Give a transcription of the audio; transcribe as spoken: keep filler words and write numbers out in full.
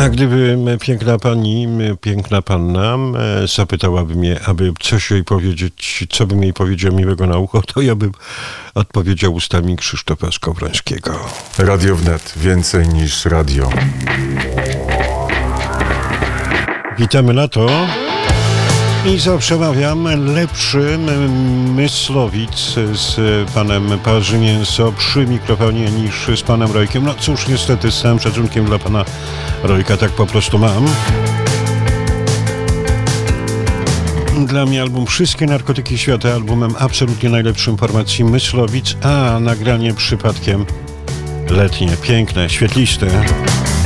A gdyby piękna pani, piękna panna zapytałaby mnie, aby coś jej powiedzieć, co bym jej powiedział miłego na ucho, to ja bym odpowiedział ustami Krzysztofa Skowrońskiego. Radio Wnet. Więcej niż radio. Witamy lato. I zaprzemawiam lepszy Myslowic z panem Parzy Mięso przy mikrofonie niż z panem Rojkiem. No cóż, niestety z całym szacunkiem dla pana Rojka tak po prostu mam. Dla mnie album Wszystkie narkotyki świata albumem absolutnie najlepszym formacji Myslowic, a nagranie przypadkiem letnie, piękne, świetliste.